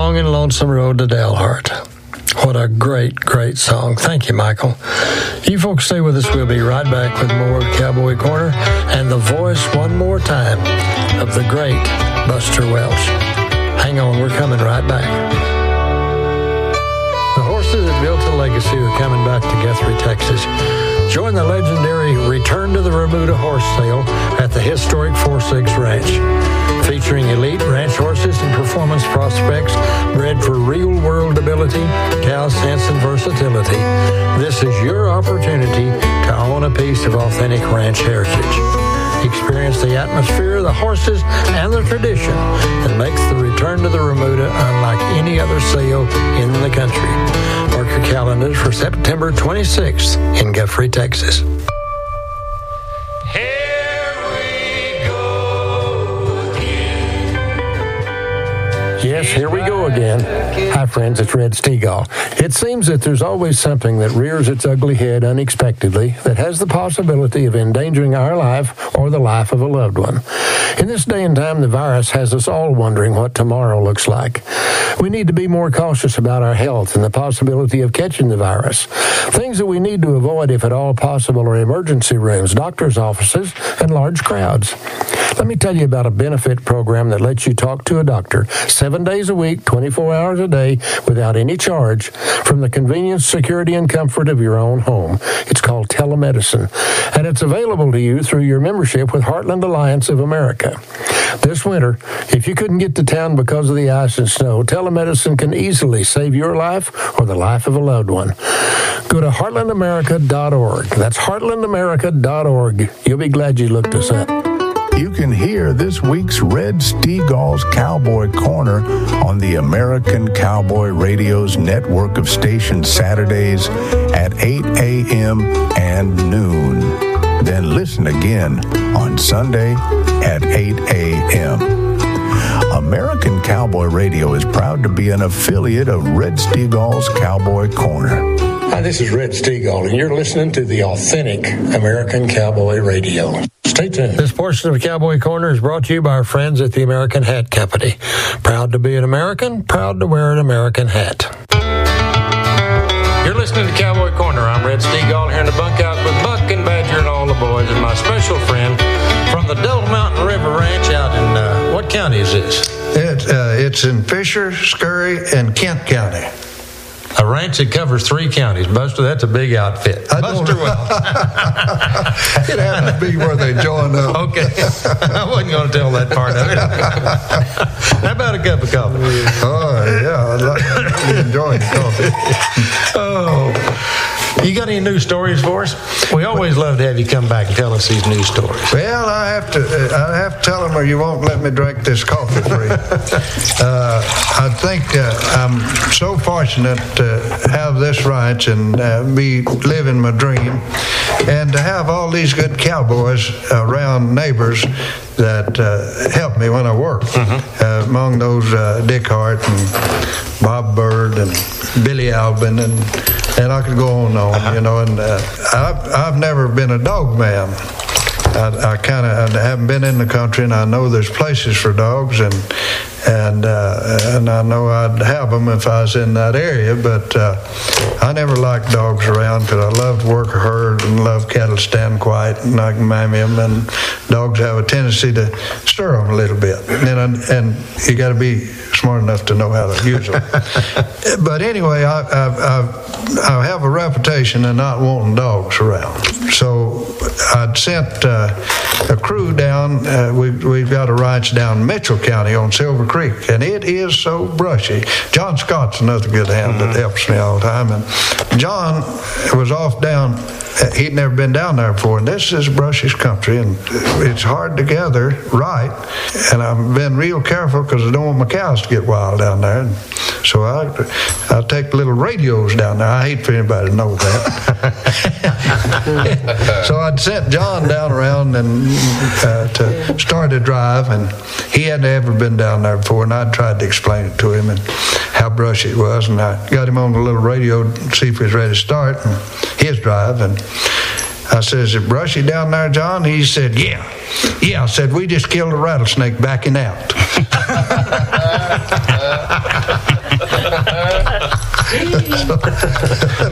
Long and Lonesome Road to Dalhart. What a great, great song. Thank you, Michael. You folks stay with us. We'll be right back with more Cowboy Corner and the voice one more time of the great Buster Welch. Hang on, we're coming right back. The horses that built a legacy are coming back to Guthrie, Texas. Join the legendary Return to the Remuda horse sale at the historic 4-6 Ranch. Featuring elite ranch horses and performance prospects bred for real-world ability, cow sense, and versatility. This is your opportunity to own a piece of authentic ranch heritage. Experience the atmosphere, the horses, and the tradition that makes the Return to the Remuda unlike any other sale in the country. Mark your calendars for September 26th in Guthrie, Texas. Yes, here we go again. Hi, friends, it's Red Stegall. It seems that there's always something that rears its ugly head unexpectedly that has the possibility of endangering our life or the life of a loved one. In this day and time, the virus has us all wondering what tomorrow looks like. We need to be more cautious about our health and the possibility of catching the virus. Things that we need to avoid, if at all possible, are emergency rooms, doctor's offices, and large crowds. Let me tell you about a benefit program that lets you talk to a doctor 7 days a week, 24 hours a day, without any charge, from the convenience, security, and comfort of your own home. It's called telemedicine, and it's available to you through your membership with Heartland Alliance of America. This winter, if you couldn't get to town because of the ice and snow, telemedicine can easily save your life or the life of a loved one. Go to heartlandamerica.org. That's heartlandamerica.org. You'll be glad you looked us up. You can hear this week's Red Stegall's Cowboy Corner on the American Cowboy Radio's network of stations Saturdays at 8 a.m. and noon. Then listen again on Sunday at 8 a.m. American Cowboy Radio is proud to be an affiliate of Red Stegall's Cowboy Corner. Hi, this is Red Stegall, and you're listening to the authentic American Cowboy Radio. Stay tuned. This portion of Cowboy Corner is brought to you by our friends at the American Hat Company. Proud to be an American, proud to wear an American hat. You're listening to Cowboy Corner. I'm Red Stegall here in the bunkhouse with Buck and Badger and all the boys, and my special friend from the Double Mountain River Ranch out in, what county is this? It's in Fisher, Scurry, and Kent County. A ranch that covers 3 counties. Buster, that's a big outfit. Buster Welch. It happened to be where they joined up. Okay. I wasn't going to tell that part of it. How about a cup of coffee? Oh, yeah. I'd like to enjoy coffee. Oh. You got any news stories for us? We always love to have you come back and tell us these news stories. Well, I have to tell them or you won't let me drink this coffee free. I think I'm so fortunate to have this ranch and be living my dream, and to have all these good cowboys around, neighbors that help me when I work. Mm-hmm. Among those, Dick Hart and Bob Bird and Billy Albin, and I could go on and on, you know. And I've never been a dog man. I haven't been in the country, and I know there's places for dogs, and I know I'd have them if I was in that area, but I never liked dogs around because I loved to work a herd and love cattle stand quiet, and I can mammy them, and dogs have a tendency to stir them a little bit, and you got to be smart enough to know how to use them. But anyway, I have a reputation of not wanting dogs around, so I'd sent a crew down. We've got a ranch down in Mitchell County on Silver Creek, and it is so brushy. John Scott's another good hand that helps me all the time, and John was off down. He'd never been down there before, and this is brushy country, and it's hard to gather right, and I've been real careful because I don't want my cows to get wild down there, and so I take little radios down there. I hate for anybody to know that. So I'd sent John down around and to start a drive, and he hadn't ever been down there before, and I tried to explain it to him and how brushy it was, and I got him on the little radio to see if he was ready to start and his drive, and I said, "Is it brushy down there, John?" He said, Yeah. I said, "We just killed a rattlesnake backing out."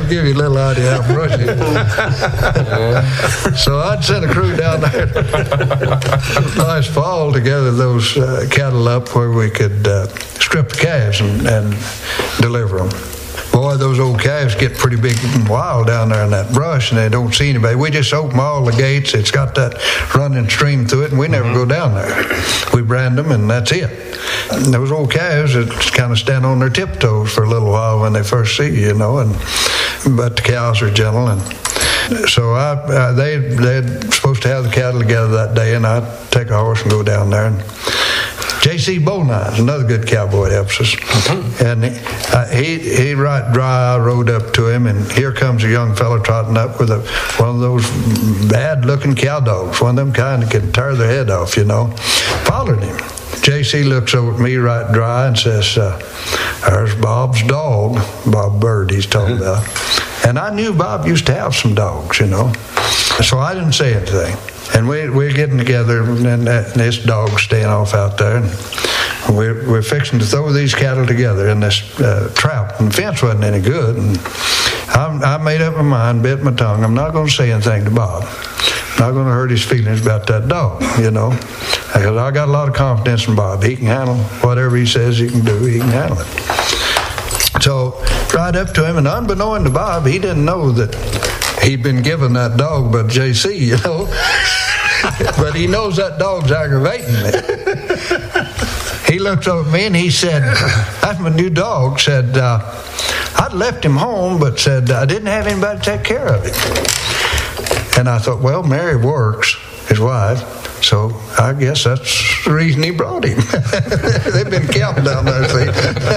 to give you a little idea how brushy it is. So I'd send a crew down there last fall to gather those cattle up where we could strip the calves and deliver them. Boy, those old calves get pretty big and wild down there in that brush, and they don't see anybody. We just open all the gates. It's got that running stream through it, and we never go down there. We brand them, and that's it. And those old calves that kind of stand on their tiptoes for a little while when they first see you, but the cows are gentle. And so they're supposed to have the cattle together that day, and I'd take a horse and go down there. And J.C. Bownine's another good cowboy that helps us. And he right dry. I rode up to him, and here comes a young fellow trotting up with one of those bad-looking cow dogs, one of them kind that can tear their head off, Followed him. J.C. looks over at me right dry and says, there's Bob's dog, Bob Bird he's talking about. And I knew Bob used to have some dogs, So I didn't say anything. And we're getting together, and this dog's staying off out there. And we're fixing to throw these cattle together in this trap. And the fence wasn't any good. And I made up my mind, bit my tongue. I'm not going to say anything to Bob. I'm not going to hurt his feelings about that dog, Because I got a lot of confidence in Bob. He can handle whatever he says he can do. He can handle it. So right up to him, and unbeknown to Bob, he didn't know that he'd been given that dog by J.C., But he knows that dog's aggravating me. He looked over at me and he said, that's my new dog, said, I'd left him home, but said, I didn't have anybody to take care of him. And I thought, well, Mary works, his wife, so I guess that's the reason he brought him. They've been camping down there, see.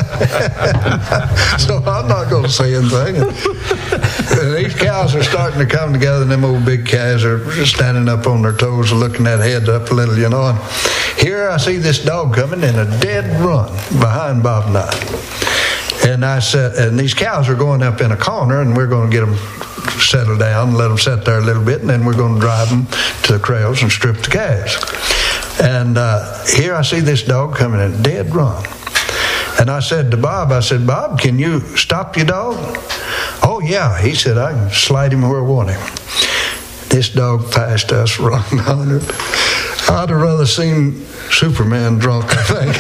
So I'm not going to say anything. And these cows are starting to come together, and them old big calves are standing up on their toes, looking that head up a little, And here I see this dog coming in a dead run behind Bob and I. And I said, and these cows are going up in a corner, and we're going to get them settled down and let them sit there a little bit, and then we're going to drive them to the corrals and strip the calves. And here I see this dog coming in a dead run. And I said to Bob, Bob, can you stop your dog? Oh, yeah. He said, I can slide him where I want him. This dog passed us right behind it. I'd have rather seen Superman drunk, I think.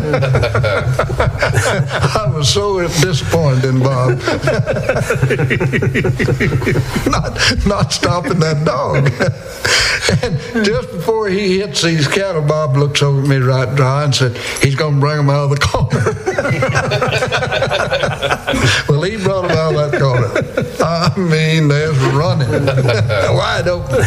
I was so disappointed in Bob. not stopping that dog. And just before he hits these cattle, Bob looks over at me right dry and said, he's going to bring them out of the corner. Well, he brought them out of that corner. I mean, they was running wide open.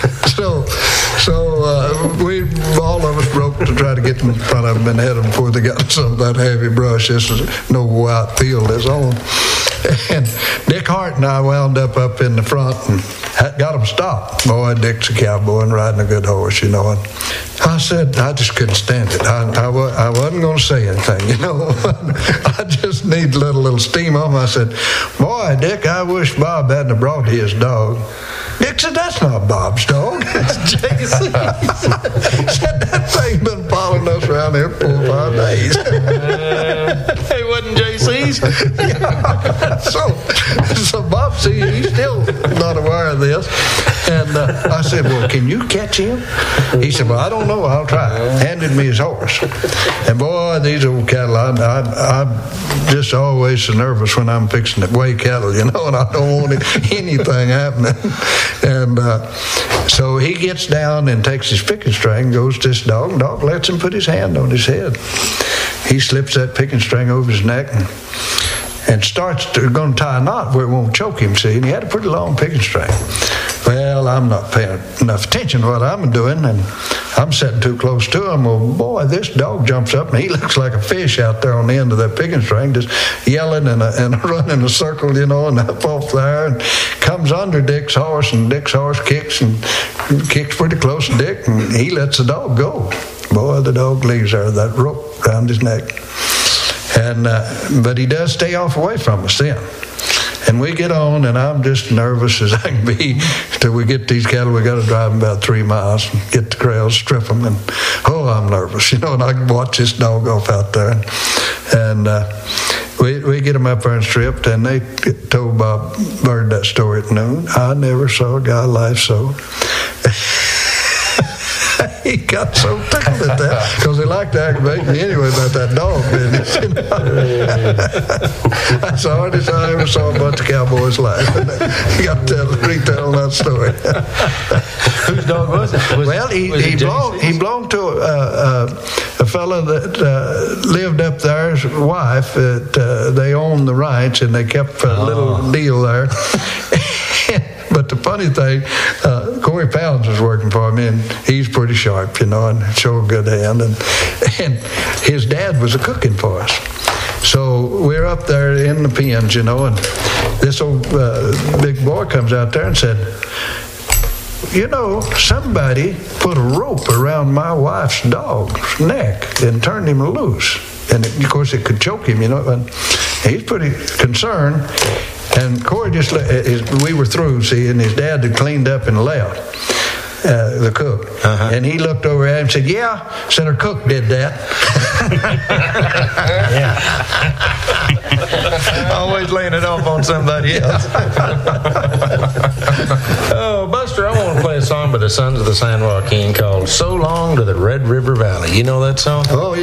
So we all of us broke to try to get them in front of them and head them before they got some of that heavy brush. This is no white field that's on. And Dick Hart and I wound up in the front and got them stopped. Boy, Dick's a cowboy and riding a good horse, And I said, I just couldn't stand it. I wasn't going to say anything, I just need to let a little steam on. I said, boy, Dick, I wish Bob hadn't brought his dog. Dick said, that's not Bob's dog. It's J.C. Said, that thing's been following us around here 4 or 5 days. It wasn't J.C.'s? Yeah. So Bob, see, he's still not aware of this. And I said, well, can you catch him? He said, well, I don't know. I'll try. Handed me his horse. And boy, these old cattle, I'm just always so nervous when I'm fixing to weigh cattle, and I don't want anything happening. And so he gets down and takes his picking string, goes to this dog, and dog lets him put his hand on his head. He slips that picking string over his neck and starts going to tie a knot where it won't choke him, see, and he had a pretty long picking string. Well, I'm not paying enough attention to what I'm doing, and I'm sitting too close to him. Well, boy, this dog jumps up, and he looks like a fish out there on the end of that picking string, just yelling and running a circle, and up off there, and comes under Dick's horse, and Dick's horse kicks pretty close to Dick, and he lets the dog go. Boy, the dog leaves there, that rope around his neck. And but he does stay off away from us then. And we get on, and I'm just nervous as I can be till we get these cattle. We got to drive them about 3 miles and get the corrals, strip them, and I'm nervous, and I can watch this dog off out there. And we get them up there and stripped, and they told Bob Bird that story at noon. I never saw a guy life so. He got so tickled at that because he liked to aggravate me anyway about that dog business. You know? That's the hardest I ever saw a bunch of cowboys laugh. He got to retell that story. Whose dog was it? He belonged to a fellow that lived up there. His wife, they owned the ranch, and they kept a little deal there. But the funny thing, Corey Pounds was working for me, and he's pretty sharp, you know, and show a good hand. And his dad was cooking for us. So we're up there in the pens, you know, and this old big boy comes out there and said, you know, somebody put a rope around my wife's dog's neck and turned him loose. And, of course, it could choke him, you know, and he's pretty concerned. And Corey just, we were through, see, and his dad had cleaned up and left, the cook. Uh-huh. And he looked over at him and said, yeah, said her cook did that. Always laying it off on somebody else. Oh, Buster, I want to play a song by the Sons of the San Joaquin called So Long to the Red River Valley. You know that song? Oh,